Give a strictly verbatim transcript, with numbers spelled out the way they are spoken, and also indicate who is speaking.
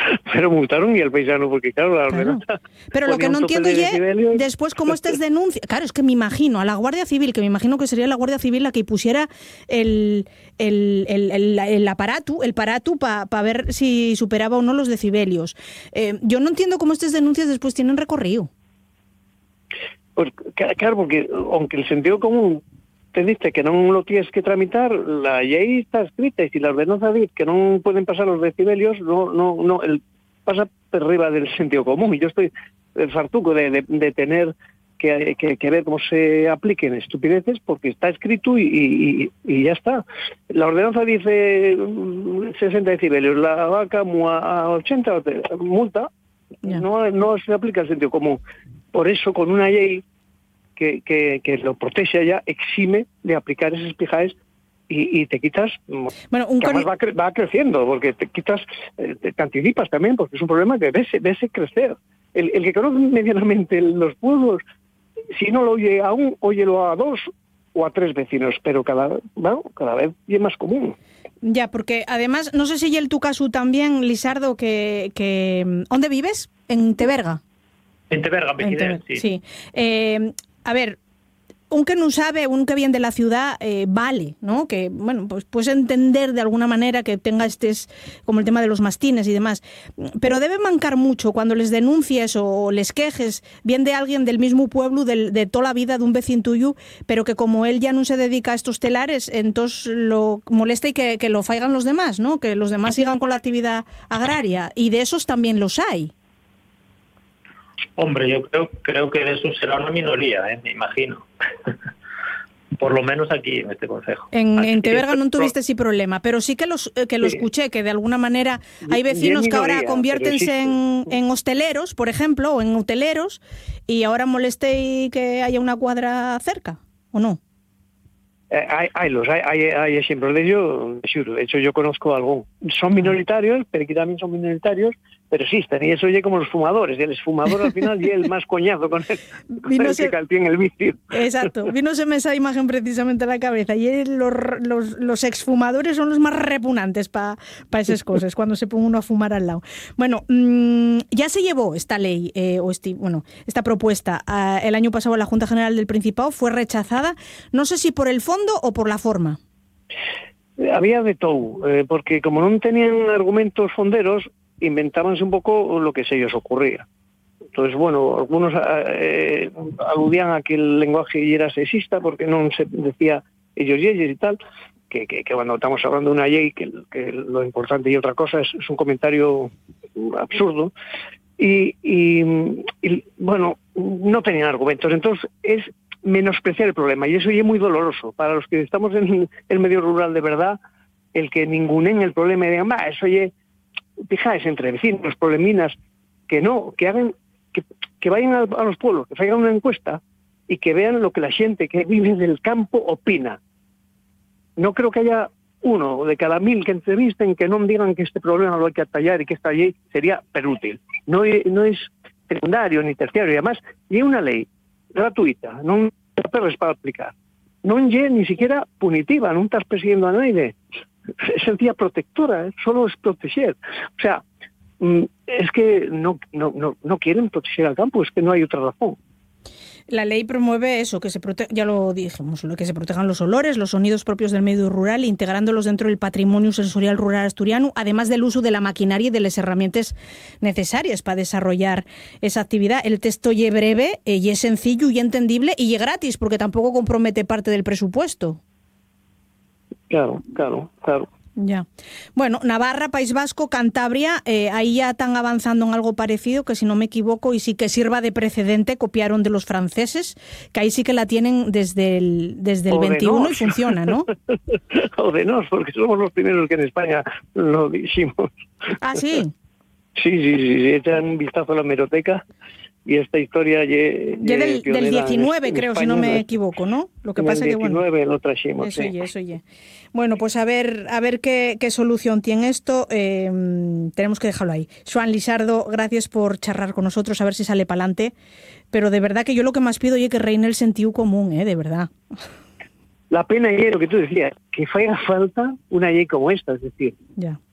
Speaker 1: pero multaron y el paisano, porque claro, la
Speaker 2: Claro.
Speaker 1: ordenanza...
Speaker 2: Pero lo que no entiendo
Speaker 1: de
Speaker 2: ya,
Speaker 1: decibelios.
Speaker 2: después cómo estés denuncia... Claro, es que me imagino a la Guardia Civil, que me imagino que sería la Guardia Civil la que pusiera el, el, el, el, el aparato, el aparato para pa ver si superaba o no los decibelios. Eh, yo no entiendo cómo estas denuncias después tienen recorrido.
Speaker 1: Pues, claro, porque aunque el sentido común te dice que no lo tienes que tramitar, la ley está escrita, y si la ordenanza dice que no pueden pasar los decibelios, no, no, no, el, pasa por arriba del sentido común. Y yo estoy el fartuco de, de, de tener que, que, que ver cómo se apliquen estupideces, porque está escrito y, y, y ya está. La ordenanza dice sesenta decibelios, la vaca a ochenta, multa, yeah. no, no se aplica el sentido común. Por eso, con una ley que, que, que lo protege allá, exime de aplicar esas pijaes y, y te quitas, bueno, un que además va, cre va creciendo, porque te quitas, eh, te, te anticipas también, porque es un problema que ves, ves crecer. El, el que conoce medianamente los pueblos, si no lo oye a un, óyelo a dos o a tres vecinos, pero cada, bueno, cada vez es más común.
Speaker 2: Ya, porque además, no sé si en tu caso también, Lisardo, que, que ¿dónde vives? En Teberga.
Speaker 3: En Teberga, en Teberga, sí.
Speaker 2: sí. Eh, a ver, un que no sabe, un que viene de la ciudad, eh, vale, ¿no? Que, bueno, pues puedes entender de alguna manera que tenga estés, como el tema de los mastines y demás, pero debe mancar mucho cuando les denuncies o les quejes, bien de alguien del mismo pueblo, del, de toda la vida de un vecino tuyo, pero que como él ya no se dedica a estos telares, entonces lo molesta y que, que lo faigan los demás, ¿no? Que los demás sigan con la actividad agraria, y de esos también los hay.
Speaker 3: Hombre, yo creo, creo que eso será una minoría, ¿eh? Me imagino. Por lo menos aquí, en este concejo.
Speaker 2: En, en Teberga no tuviste ese problema, pero sí que, los, que lo sí. escuché, que de alguna manera hay vecinos que ahora conviértense sí. en, en hosteleros, por ejemplo, o en hoteleros, y ahora moleste que haya una cuadra cerca, ¿o no?
Speaker 1: Eh, hay, hay, los, hay, hay, hay ejemplos de ello, de hecho yo conozco algún. Son minoritarios, pero aquí también son minoritarios, pero existen, y eso oye como los fumadores, y el fumador al final y el más coñazo con el, con el que calpía el vicio.
Speaker 2: Exacto, vínose esa imagen precisamente a la cabeza, y los, los, los exfumadores son los más repugnantes para pa esas cosas, cuando se pone uno a fumar al lado. Bueno, mmm, ya se llevó esta ley, eh, o este, bueno, esta propuesta, uh, el año pasado a la Junta General del Principado, fue rechazada, no sé si por el fondo o por la forma.
Speaker 1: Había de todo, eh, porque como no tenían argumentos fonderos, inventábanse un poco lo que se ellos ocurría. Entonces, bueno, algunos eh, aludían a que el lenguaje era sexista porque no se decía ellos y ellos y tal, que, que, que cuando estamos hablando de una ley, que, que lo importante y otra cosa es, es un comentario absurdo, y, y, y bueno, no tenían argumentos. Entonces, es menospreciar el problema, y eso ya es muy doloroso. Para los que estamos en el medio rural de verdad, el que ningunen el problema y digan, va, eso ya... fijáis entre vecinos, probleminas, que no, que hagan, que, que vayan a, a los pueblos, que hagan una encuesta y que vean lo que la gente que vive del campo opina. No creo que haya uno de cada mil que entrevisten que no digan que este problema lo hay que atallar y que esta ley sería perútil. No, no es secundario ni terciario, y además hay una ley gratuita, no es para aplicar. No es ni siquiera punitiva, no estás persiguiendo a nadie. Es sencilla protectora, ¿eh? Solo es proteger. O sea, es que no, no, no, no quieren proteger al campo, es que no hay otra razón.
Speaker 2: La ley promueve eso, que se prote ya lo dijimos, que se protejan los olores, los sonidos propios del medio rural, integrándolos dentro del patrimonio sensorial rural asturiano, además del uso de la maquinaria y de las herramientas necesarias para desarrollar esa actividad. El texto es breve, y es sencillo y entendible, y es gratis, porque tampoco compromete parte del presupuesto.
Speaker 1: Claro, claro, claro.
Speaker 2: Ya. Bueno, Navarra, País Vasco, Cantabria, eh, ahí ya están avanzando en algo parecido, que si no me equivoco, y sí que sirva de precedente, copiaron de los franceses, que ahí sí que la tienen desde el, desde el veintiuno y funciona, ¿no?
Speaker 1: O de nos, porque somos los primeros que en España lo hicimos.
Speaker 2: Ah, ¿sí?
Speaker 1: Sí, sí, sí, echan un vistazo a la hemeroteca. Y esta historia ye,
Speaker 2: ye del, del diecinueve, en, creo, en España, si no me equivoco, ¿no? Lo que
Speaker 1: en
Speaker 2: pasa
Speaker 1: el
Speaker 2: que bueno.
Speaker 1: diecinueve lo trajimos.
Speaker 2: Eso
Speaker 1: sí.
Speaker 2: ye, eso ye. Bueno, pues a ver, a ver qué, qué solución tiene esto. Eh, tenemos que dejarlo ahí. Xoán Lisardo, gracias por charlar con nosotros, a ver si sale para adelante. Pero de verdad que yo lo que más pido es que reine el sentido común, ¿eh? De verdad.
Speaker 1: La pena es lo que tú decías, que haga falta una ley como esta, es decir,
Speaker 2: ya.